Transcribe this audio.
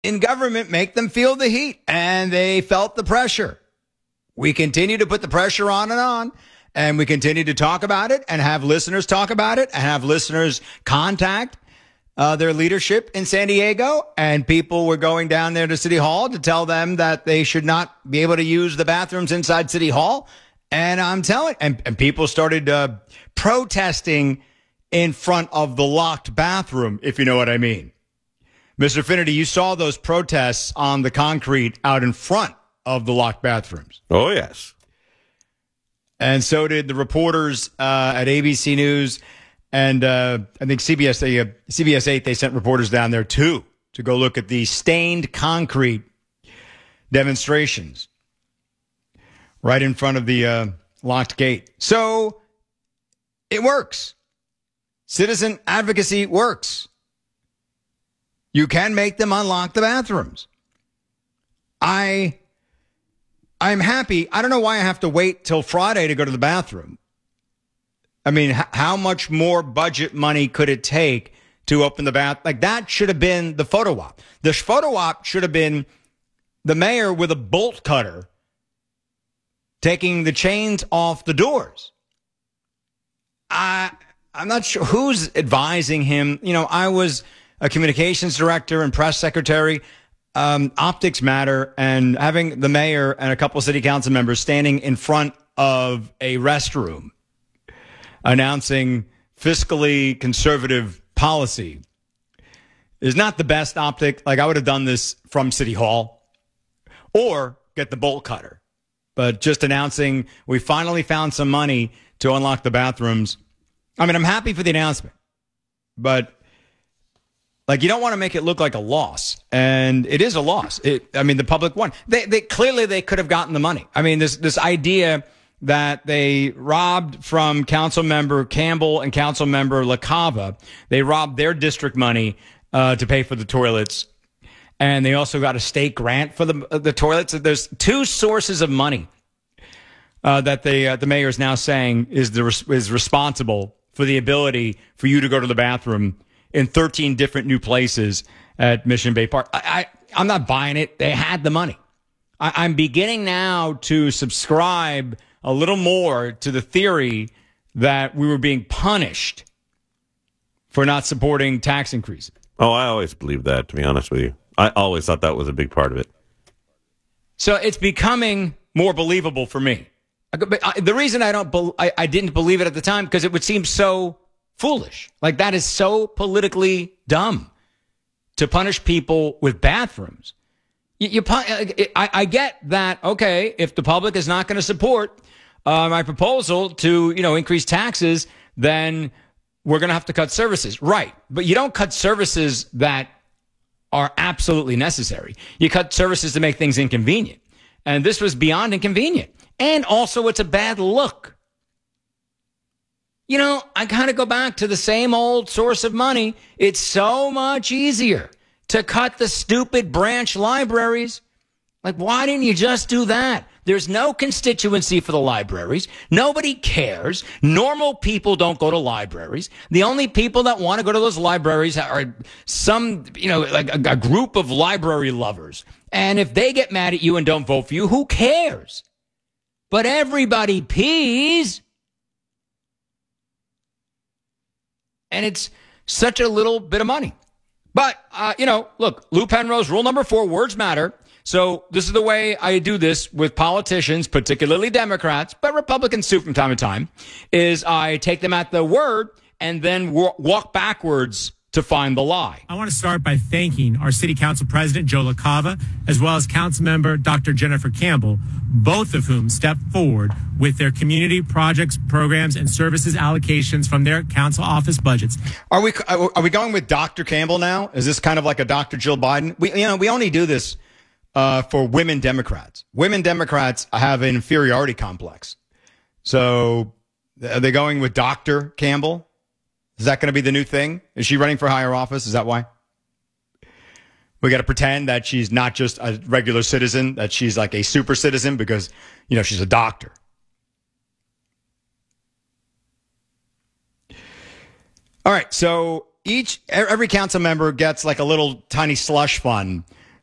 in government make them feel the heat, and they felt the pressure. We continue to put the pressure on, and we continue to talk about it and have listeners talk about it and have listeners contact their leadership in San Diego. And people were going down there to City Hall to tell them that they should not be able to use the bathrooms inside City Hall. And I'm telling, and people started protesting in front of the locked bathroom, if you know what I mean. Mr. Finnerty, you saw those protests on the concrete out in front of the locked bathrooms. Oh, yes. And so did the reporters at ABC News. And I think CBS 8, they sent reporters down there, too, to go look at the stained concrete demonstrations right in front of the locked gate. So it works. Citizen advocacy works. You can make them unlock the bathrooms. I'm happy. I don't know why I have to wait till Friday to go to the bathroom. I mean, how much more budget money could it take to open the bath? Like, that should have been the photo op. The photo op should have been the mayor with a bolt cutter taking the chains off the doors. I'm not sure who's advising him. You know, I was a communications director and press secretary. Optics matter, and having the mayor and a couple of city council members standing in front of a restroom announcing fiscally conservative policy is not the best optic. Like, I would have done this from City Hall or get the bolt cutter. But just announcing we finally found some money to unlock the bathrooms. I mean, I'm happy for the announcement, but like, you don't want to make it look like a loss, and it is a loss. The public won. They clearly they could have gotten the money. I mean, this idea that they robbed from council member Campbell and council member LaCava. They robbed their district money to pay for the toilets, and they also got a state grant for the toilets. There's two sources of money that the mayor is now saying is responsible for the ability for you to go to the bathroom in 13 different new places at Mission Bay Park. I'm not buying it. They had the money. I'm beginning now to subscribe a little more to the theory that we were being punished for not supporting tax increases. Oh, I always believed that, to be honest with you. I always thought that was a big part of it. So it's becoming more believable for me. The reason I didn't believe it at the time, because it would seem so foolish. Like, that is so politically dumb to punish people with bathrooms. I get that, okay, if the public is not going to support my proposal to, increase taxes, then we're going to have to cut services. Right. But you don't cut services that are absolutely necessary. You cut services to make things inconvenient. And this was beyond inconvenient. And also, it's a bad look. I kind of go back to the same old source of money. It's so much easier to cut the stupid branch libraries. Like, why didn't you just do that? There's no constituency for the libraries. Nobody cares. Normal people don't go to libraries. The only people that want to go to those libraries are some, like a group of library lovers. And if they get mad at you and don't vote for you, who cares? But everybody pees. And it's such a little bit of money. But, look, Lou Penrose, rule number 4, words matter. So this is the way I do this with politicians, particularly Democrats, but Republicans too from time to time, is I take them at the word and then walk backwards to find the lie. I want to start by thanking our City Council President, Joe LaCava, as well as Council Member Dr. Jennifer Campbell, both of whom stepped forward with their community projects, programs, and services allocations from their council office budgets. Are we going with Dr. Campbell now? Is this kind of like a Dr. Jill Biden? We only do this for women Democrats. Women Democrats have an inferiority complex. So are they going with Dr. Campbell? Is that going to be the new thing? Is she running for higher office? Is that why? We got to pretend that she's not just a regular citizen, that she's like a super citizen because, she's a doctor. All right. So every council member gets like a little tiny slush fund